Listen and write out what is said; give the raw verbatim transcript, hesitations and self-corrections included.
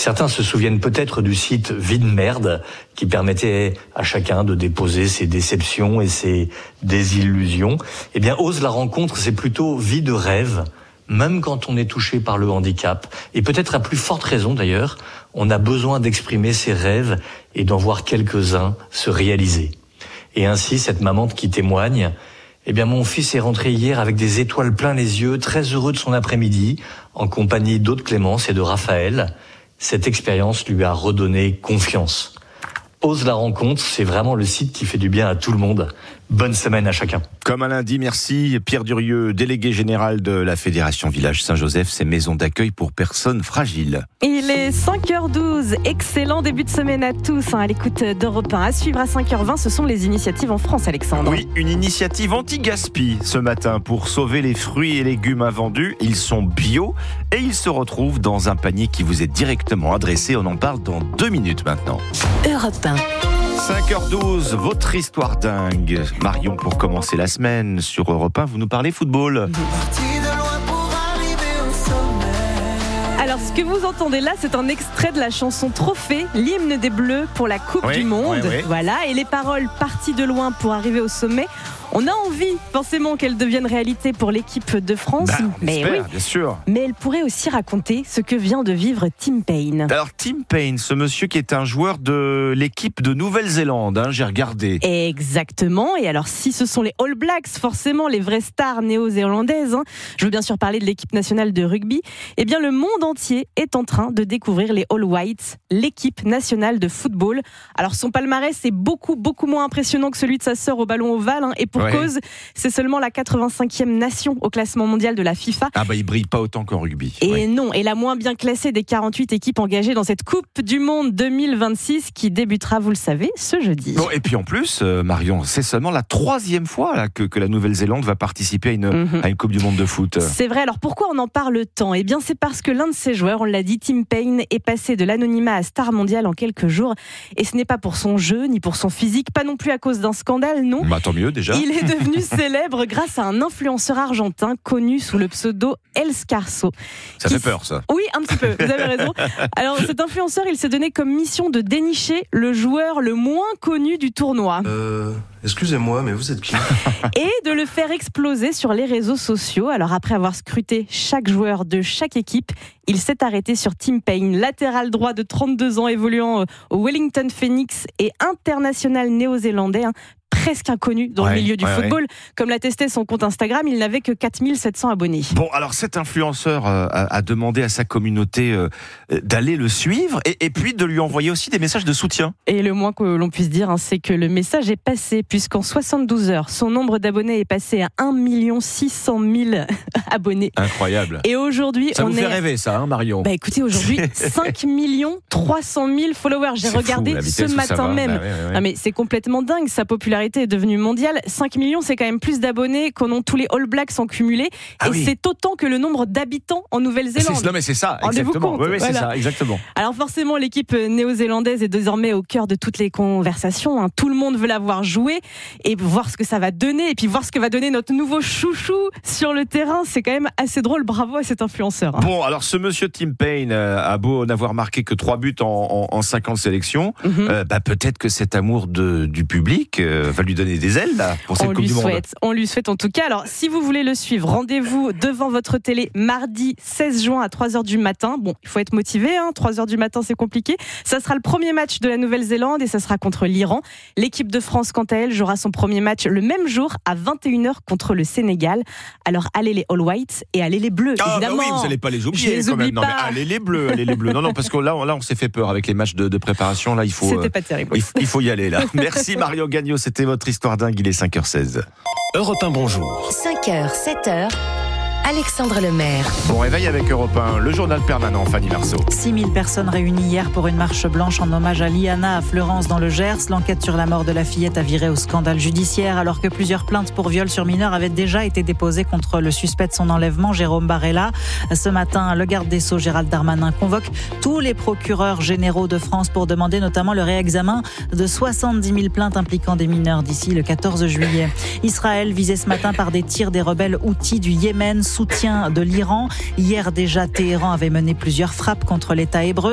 Certains se souviennent peut-être du site Vie de merde, qui permettait à chacun de déposer ses déceptions et ses désillusions. Eh bien, Ose la rencontre, c'est plutôt vie de rêve, même quand on est touché par le handicap. Et peut-être à plus forte raison d'ailleurs, on a besoin d'exprimer ses rêves et d'en voir quelques-uns se réaliser. Et ainsi, cette maman qui témoigne, eh bien, mon fils est rentré hier avec des étoiles plein les yeux, très heureux de son après-midi, en compagnie d'Aude Clémence et de Raphaël. Cette expérience lui a redonné confiance. Ose la rencontre, c'est vraiment le site qui fait du bien à tout le monde. Bonne semaine à chacun. Comme un lundi, merci. Pierre Durieux, délégué général de la Fédération Village Saint-Joseph, ces maisons d'accueil pour personnes fragiles. Il est cinq heures douze. Excellent début de semaine à tous. Hein, à l'écoute d'Europe un. À suivre à cinq heures vingt, ce sont les initiatives en France, Alexandre. Oui, une initiative anti-gaspi ce matin pour sauver les fruits et légumes invendus. Ils sont bio et ils se retrouvent dans un panier qui vous est directement adressé. On en parle dans deux minutes maintenant. Europe un. cinq heures douze, votre histoire dingue. Marion, pour commencer la semaine sur Europe un, vous nous parlez football. Alors, ce que vous entendez là, c'est un extrait de la chanson Trophée, l'hymne des Bleus pour la Coupe oui, du Monde. Oui, oui. Voilà, et les paroles parties de loin pour arriver au sommet. On a envie, forcément, qu'elle devienne réalité pour l'équipe de France. Bah, mais espère, oui, bien sûr. Mais elle pourrait aussi raconter ce que vient de vivre Tim Payne. Alors, Tim Payne, ce monsieur qui est un joueur de l'équipe de Nouvelle-Zélande, hein, j'ai regardé. Exactement. Et alors, si ce sont les All Blacks, forcément les vraies stars néo-zélandaises, hein, je veux bien sûr parler de l'équipe nationale de rugby, eh bien, le monde entier est en train de découvrir les All Whites, l'équipe nationale de football. Alors, son palmarès est beaucoup, beaucoup moins impressionnant que celui de sa sœur au ballon ovale, hein, et pour Ouais. cause, c'est seulement la quatre-vingt-cinquième nation au classement mondial de la FIFA. Ah bah il brille pas autant qu'en rugby. Et ouais. non, et la moins bien classée des quarante-huit équipes engagées dans cette Coupe du Monde deux mille vingt-six qui débutera, vous le savez, ce jeudi. Bon, et puis en plus, euh, Marion, c'est seulement la troisième fois là, que, que la Nouvelle-Zélande va participer à une, Mm-hmm. à une Coupe du Monde de foot. C'est vrai, alors pourquoi on en parle tant ? Eh bien c'est parce que l'un de ses joueurs, on l'a dit, Tim Payne, est passé de l'anonymat à star mondiale en quelques jours. Et ce n'est pas pour son jeu, ni pour son physique, pas non plus à cause d'un scandale, non. Bah tant mieux déjà. Il est devenu célèbre grâce à un influenceur argentin connu sous le pseudo El Scarso. Ça Qui fait peur ça. Oui, un petit peu, vous avez raison. Alors cet influenceur, il s'est donné comme mission de dénicher le joueur le moins connu du tournoi. Euh, excusez-moi, mais vous êtes qui ? Et de le faire exploser sur les réseaux sociaux. Alors après avoir scruté chaque joueur de chaque équipe, il s'est arrêté sur Tim Payne, latéral droit de trente-deux ans évoluant au Wellington Phoenix et international néo-zélandais, hein, presque inconnu dans ouais, le milieu du ouais, football. Ouais. Comme l'a testé son compte Instagram, il n'avait que quatre mille sept cents abonnés. Bon, alors cet influenceur euh, a, a demandé à sa communauté euh, d'aller le suivre et, et puis de lui envoyer aussi des messages de soutien. Et le moins que l'on puisse dire, hein, c'est que le message est passé, puisqu'en soixante-douze heures, son nombre d'abonnés est passé à un million six cent mille abonnés. Incroyable. Et aujourd'hui, ça on vous est... fait rêver ça, hein, Marion ? Bah écoutez, aujourd'hui, cinq millions trois cent mille followers. J'ai c'est regardé fou, ce matin même. Bah, ouais, ouais, ouais. Ah, mais c'est complètement dingue. Sa popularité est devenue mondiale. cinq millions, c'est quand même plus d'abonnés qu'en ont tous les All Blacks en cumulé. Ah et oui. c'est autant que le nombre d'habitants en Nouvelle-Zélande. C'est, non mais c'est ça, Rendez-vous exactement. compte, Oui, oui, voilà. c'est ça, exactement. Alors forcément, l'équipe néo-zélandaise est désormais au cœur de toutes les conversations. Hein. Tout le monde veut la voir jouer et voir ce que ça va donner. Et puis voir ce que va donner notre nouveau chouchou sur le terrain. C'est quand même assez drôle. Bravo à cet influenceur. Hein. Bon, alors ce monsieur Tim Payne euh, a beau n'avoir marqué que trois buts en, en, en cinquante sélections, Mm-hmm. euh, bah, peut-être que cet amour de, du public euh, va lui donner des ailes là, pour cette On Coupe lui du Monde. souhaite, on lui souhaite en tout cas. Alors, si vous voulez le suivre, rendez-vous devant votre télé mardi seize juin à trois heures du matin. Bon, il faut être motivé, hein, trois heures du matin, c'est compliqué. Ça sera le premier match de la Nouvelle-Zélande et ça sera contre l'Iran. L'équipe de France, quant à elle, jouera son premier match le même jour à vingt et une heures contre le Sénégal. Alors, allez les All Whites et allez les Bleus, Ah évidemment. bah oui, vous n'allez pas les Je oublier les quand oublie même. Non, mais pas. allez les bleus, allez les bleus. Non, non, parce que là, on, là, on s'est fait peur avec les matchs de, de préparation. Là, il faut, C'était euh, pas terrible. il, il faut y aller là. Merci Mario Gagnon, c'était votre histoire dingue. Il est cinq heures seize. Europe un, bonjour. cinq heures, sept heures, Alexandre Lemaire. Bon réveil avec Europe un, le journal permanent, Fanny Marceau. six mille personnes réunies hier pour une marche blanche en hommage à Liana à Fleurance dans le Gers. L'enquête sur la mort de la fillette a viré au scandale judiciaire alors que plusieurs plaintes pour viol sur mineur avaient déjà été déposées contre le suspect de son enlèvement, Jérôme Barella. Ce matin, le garde des Sceaux, Gérald Darmanin, convoque tous les procureurs généraux de France pour demander notamment le réexamen de soixante-dix mille plaintes impliquant des mineurs d'ici le quatorze juillet. Israël visé ce matin par des tirs des rebelles Houthis du Yémen, soutien de l'Iran. Hier déjà, Téhéran avait mené plusieurs frappes contre l'État hébreu.